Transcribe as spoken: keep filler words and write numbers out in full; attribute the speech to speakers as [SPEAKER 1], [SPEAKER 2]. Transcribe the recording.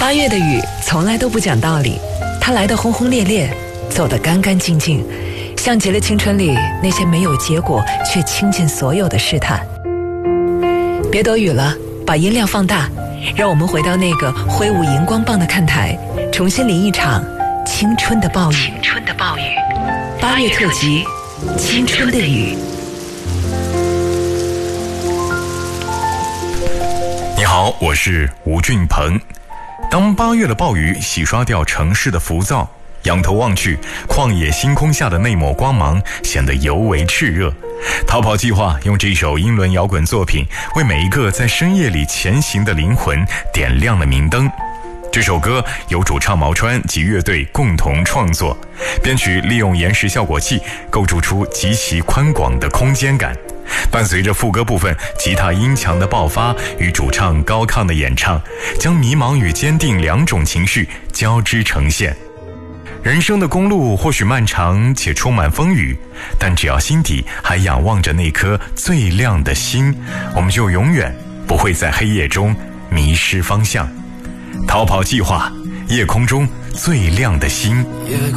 [SPEAKER 1] 八月的雨从来都不讲道理，它来得轰轰烈烈，走得干干净净，像极了青春里那些没有结果却倾尽所有的试探。别躲雨了，把音量放大，让我们回到那个挥舞荧光棒的看台，重新淋一场青春的暴雨。青春的暴雨，八月特辑，青春的雨。
[SPEAKER 2] 你好，我是吴俊鹏。当八月的暴雨洗刷掉城市的浮躁，仰头望去，旷野星空下的那抹光芒显得尤为炽热。逃跑计划用这首英伦摇滚作品为每一个在深夜里前行的灵魂点亮了明灯。这首歌由主唱毛川及乐队共同创作，编曲利用延时效果器构筑出极其宽广的空间感，伴随着副歌部分吉他音强的爆发与主唱高亢的演唱，将迷茫与坚定两种情绪交织呈现。人生的公路或许漫长且充满风雨，但只要心底还仰望着那颗最亮的星，我们就永远不会在黑夜中迷失方向。逃跑计划，夜空中最亮的星。